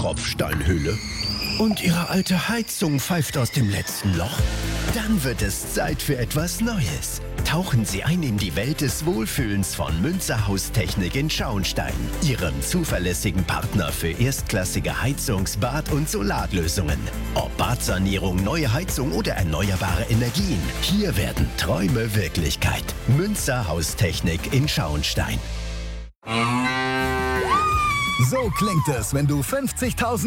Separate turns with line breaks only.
Tropfsteinhöhle? Und Ihre alte Heizung pfeift aus dem letzten Loch? Dann wird es Zeit für etwas Neues. Tauchen Sie ein in die Welt des Wohlfühlens von Münzer Haustechnik in Schauenstein, Ihrem zuverlässigen Partner für erstklassige Heizungs-, Bad- und Solarlösungen. Ob Badsanierung, neue Heizung oder erneuerbare Energien, hier werden Träume Wirklichkeit. Münzer Haustechnik in Schauenstein.
So klingt es, wenn du 50.000